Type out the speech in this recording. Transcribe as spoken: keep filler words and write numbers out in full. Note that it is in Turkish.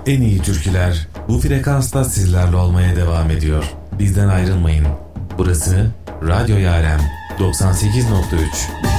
En iyi türküler bu frekansta sizlerle olmaya devam ediyor. Bizden ayrılmayın. Burası Radyo Yaren doksan sekiz nokta üç.